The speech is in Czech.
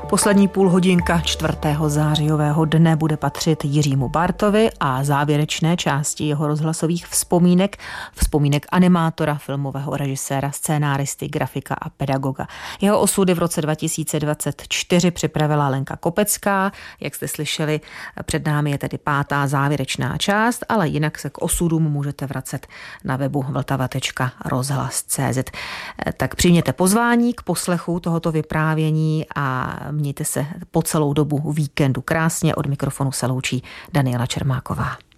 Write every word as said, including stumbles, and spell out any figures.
Poslední půlhodinka čtvrtého zářijového dne bude patřit Jiřímu Bártovi a závěrečné části jeho rozhlasových vzpomínek, vzpomínek animátora, filmového režiséra, scénáristy, grafika a pedagoga. Jeho osudy v roce dva tisíce dvacet čtyři připravila Lenka Kopecká. Jak jste slyšeli, před námi je tedy pátá závěrečná část, ale jinak se k osudům můžete vracet na webu vltava tečka rozhlas tečka cé zet. Tak přijměte pozvání k poslechu tohoto vyprávění a mějte se po celou dobu víkendu krásně. Od mikrofonu se loučí Daniela Čermáková.